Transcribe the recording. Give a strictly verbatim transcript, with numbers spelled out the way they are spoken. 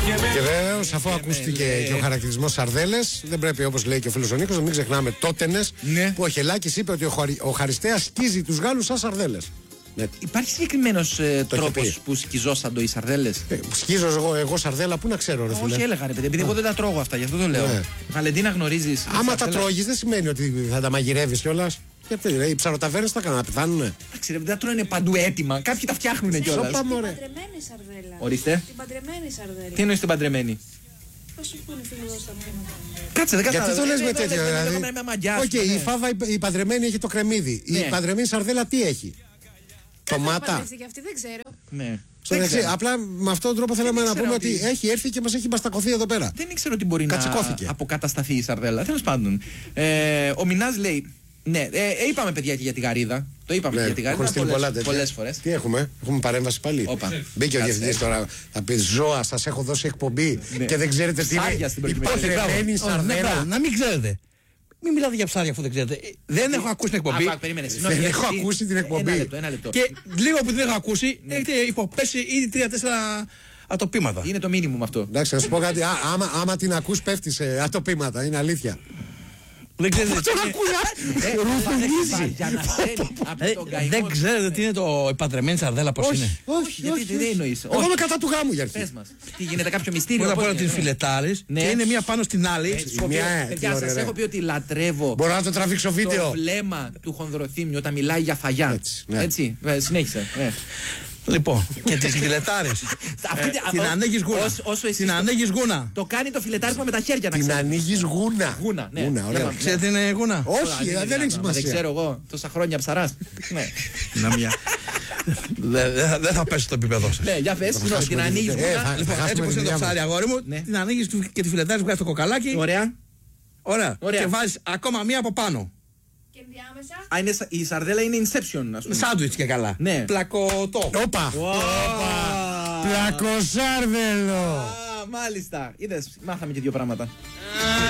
Και βεβαίως, αφού ακούστηκε και ο χαρακτηρισμός σαρδέλες, δεν πρέπει, όπως λέει και ο φίλος ο Νίκος, να μην ξεχνάμε τότενες Ναι. που ο Χελάκης είπε ότι ο, Χαρι... ο Χαριστέας σκίζει τους Γάλλους σαν σαρδέλες. Ναι. Υπάρχει συγκεκριμένος ε, Το έχει τρόπος πει. που σκιζόσαν το οι σαρδέλες. Ε, σκίζω εγώ, εγώ σαρδέλα, πού να ξέρω, ρε φίλε. Όχι, έλεγα ρε παιδί, επειδή εγώ δεν τα τρώγω αυτά, γι' αυτό το λέω. Ναι. Βαλεντίνα, γνωρίζεις. Άμα τα τρώγεις, δεν σημαίνει ότι θα τα μαγειρεύεις κιόλας. Γιατί ρε, οι ψαροταβέρνες τα κάνουν να πεθάνουνε. Εντάξει, ρε, δεν τα τρώνε παντού έτοιμα. Κάποιοι τα φτιάχνουν κιόλας. Σοπα, μωρέ. Την παντρεμένη σαρδέλα. Ορίστε. Την παντρεμένη σαρδέλα. Τι εννοείς την παντρεμένη. Θα σου πούνε φίλοι εδώ στα μήνυμα. Κάτσε, δεν Γιατί κατάλαβα. το λες Ε, με ε, τέτοιο, ε, ε, δηλαδή. ε, ε, με μαγιά, Οκ, ναι. η φάβα η- η παντρεμένη έχει το κρεμμύδι. Ναι. Η παντρεμένη σαρδέλα τι έχει. Ντομάτα. Παντρεύτηκε αυτή, δεν ξέρω. Ναι. Στο Δεν δεξί. ξέρω. Απλά με αυτόν τον τρόπο θέλαμε να ήξερα πούμε ότι- ότι έχει έρθει και μας έχει μπαστακωθεί εδώ πέρα. Δεν ήξερα ότι μπορεί Κατσικώθηκε. να αποκατασταθεί η σαρδέλα. Τέλος πάντων. Ε, ο Μινάς λέει. Ναι, ε, ε, είπαμε παιδιά και για τη γαρίδα. Το είπαμε και για τη έχουμε γαρίδα στείλει πολλά πολλές, τέτοια. πολλές φορές. Τι έχουμε, έχουμε παρέμβαση πάλι. Όπα. Μπήκε ο Κάτσε. διευθυντής τώρα. Θα πει ζώα, σας έχω δώσει εκπομπή Ναι. και δεν ξέρετε τι Ψάρια είναι. στην Η προκειμένη. παντρεμένη Όχι, ναι, σαρδέλα. μπράβο, να μην ξέρετε. Μην μιλάτε για ψάρια αφού δεν ξέρετε. Ε, Δεν έχω ακούσει την εκπομπή. Άκου, άκου, περίμενε, συγγνώμη, Δεν γιατί- έχω ακούσει την εκπομπή. Ένα λεπτό, ένα λεπτό. Και λίγο που δεν έχω ακούσει, έχετε υποπέσει ήδη τρία-τέσσερα ατοπήματα. Είναι το μήνυμο αυτό. Εντάξει, να σου πω κάτι. Α, άμα, άμα την ακούς, πέφτει σε ατοπήματα. Είναι αλήθεια. Δεν ξέρετε τι είναι. Ε, Ρουφουνίζει. Για να στέλνει από Ε, τον καημό. Δεν ξέρετε τι είναι το η παντρεμένη σαρδέλα, πώς είναι. όχι, Γιατί όχι. τι όχι. εννοείς. Εγώ Όχι. είμαι κατά του γάμου για Πες αρχή. μας. Τι γίνεται, κάποιο μυστήριο. Πρώτα απ' όλα πώς την γίνεται. φιλετάρεις Ναι. και είναι μία πάνω στην άλλη. Ε, σου πω μία, ποιο- ε, Παιδιά, τι σας ωραία. έχω πει ότι λατρεύω Μπορώ να το τραβήξω το βίντεο. βλέμμα του Χονδροθύμιου όταν μιλάει για φαγιά. Έτσι, ναι. Έτσι, ε, συνέχισε. ε. Λοιπόν, και τις φιλετάρεις. Αυτή- Την ο- ανοίγεις γούνα. όσο- όσο εσείς Την το- ανοίγεις γούνα. Το κάνει το φιλετάρισμα με τα χέρια να Την ξέρεις. ανοίγεις γούνα. Γούνα, ναι. Γούνα, ωραία. Ναι, Ξέρετε τι είναι γούνα. Όχι, Τώρα, ε, είναι δεν δυνατόν, έχει μα σημασία. Δεν ξέρω εγώ, τόσα χρόνια ψαράς. Ναι. Να μια. Δεν δεν- δεν θα πέσει στο επίπεδο σας. Ναι, για πες, συγγνώμη, την χάσουμε τη ανοίγεις δουλειά. Ε, γούνα. θα- Λοιπόν, χάσουμε έτσι τη όπως είναι το δουλειά ψάρι, μας. αγόρι μου, Ναι. την ανοίγεις του- και τη φιλετάρεις, βγάζεις το κοκαλάκι. Ωραία. Ωραία. Ωραία. Και βάζεις ακόμα μία από πάνω. Και ενδιάμεσα. Α, είναι σα- η σαρδέλα είναι Inception, ας πούμε. Σάντουιτς και καλά. Ναι. Πλακωτό. Όπα. Όπα. Πλακοσάρδελο. Α, μάλιστα. Είδες, μάθαμε και δύο πράγματα.